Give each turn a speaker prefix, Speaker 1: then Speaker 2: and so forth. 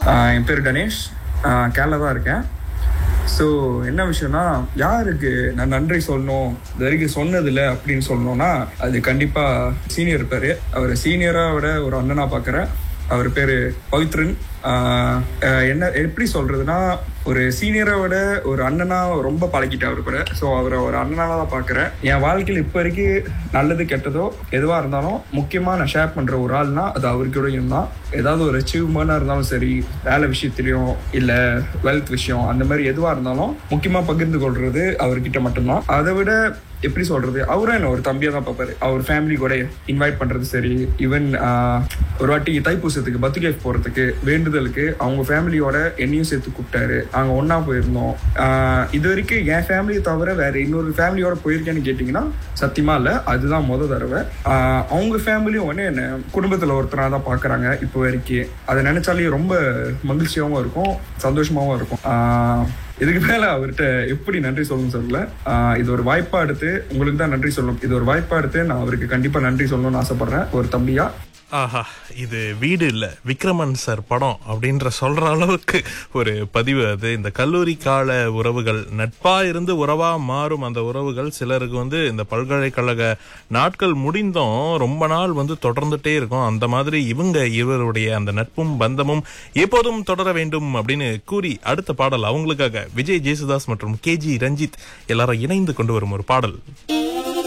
Speaker 1: என் பேர் கணேஷ். கேரளா தான் இருக்கேன். ஸோ என்ன விஷயம்னா, யாருக்கு நான் நன்றி சொல்லணும் இது வரைக்கும் சொன்னதில்லை அப்படின்னு சொல்லணும்னா அது கண்டிப்பாக சீனியர் இருப்பார். அவர் சீனியராக விட ஒரு அண்ணனா பார்க்குறேன். அவர் பேர் பவித்ரன். என்ன எப்படி சொல்றதுன்னா, ஒரு சீனியரை விட ஒரு அண்ணனா ரொம்ப பழகிட்டேன் அவர் கூட. ஸோ அவரை ஒரு அண்ணனால தான் பார்க்குறேன். என் வாழ்க்கையில் இப்போ வரைக்கும் நல்லது கெட்டதோ எதுவாக இருந்தாலும் முக்கியமாக நான் ஷேர் பண்ணுற ஒரு ஆள்னா அது அவருக்கூடையும் தான். ஏதாவது ஒரு அச்சீவ்மெண்ட்டாக இருந்தாலும் சரி, வேலை விஷயத்துலையும் இல்லை வெல்த் விஷயம், அந்த மாதிரி எதுவாக இருந்தாலும் முக்கியமாக பகிர்ந்து கொள்வது அவர்கிட்ட மட்டும்தான். அதை விட எப்படி சொல்றது, அவரும் என்ன ஒரு தம்பியா தான் பார்ப்பாரு. அவர் ஃபேமிலி கூட இன்வைட் பண்றது சரி, ஈவன் ஒரு வாட்டி தைப்பூசத்துக்கு பர்த்டே போறதுக்கு வேண்டுதலுக்கு அவங்க ஃபேமிலியோட என்னையும் சேர்த்து கூப்பிட்டாரு. நாங்க ஒன்னா போயிருந்தோம். இது வரைக்கும் என் ஃபேமிலியை தவிர வேற இன்னொரு ஃபேமிலியோட போயிருக்கேன்னு கேட்டீங்கன்னா சத்தியமா இல்ல, அதுதான் முத தடவை. அவங்க ஃபேமிலியும் உடனே என்ன குடும்பத்துல ஒருத்தரா தான் பாக்குறாங்க இப்போ வரைக்கும். அதை நினைச்சாலே ரொம்ப மகிழ்ச்சியாவும் இருக்கும், சந்தோஷமாவும் இருக்கும். இதுக்கு மேல அவர்கிட்ட எப்படி நன்றி சொல்லணும்னு சொல்லல. இது ஒரு வாய்ப்பா எடுத்து உங்களுக்கு தான் நன்றி சொல்லணும். இது ஒரு வாய்ப்பா எடுத்து நான் அவருக்கு கண்டிப்பா நன்றி சொல்லணும்னு ஆசைப்படுறேன் ஒரு தம்பியா.
Speaker 2: ஆஹா, இது வீடு இல்ல விக்ரமன் சார் படம் அப்படின்ற சொல்ற அளவுக்கு ஒரு பதிவு அது. இந்த கல்லூரி கால உறவுகள் நட்பா இருந்து உறவா மாறும் அந்த உறவுகள் சிலருக்கு இந்த பல்கலைக்கழக நாட்கள் முடிந்தும் ரொம்ப நாள் தொடர்ந்துட்டே இருக்கும். அந்த மாதிரி இவருடைய அந்த நட்பும் பந்தமும் எப்போதும் தொடர வேண்டும் அப்படின்னு கூறி அடுத்த பாடல் அவங்களுக்காக விஜய் ஜேசுதாஸ் மற்றும் KG ரஞ்சித் எல்லாரும் இணைந்து கொண்டு வரும் ஒரு பாடல்.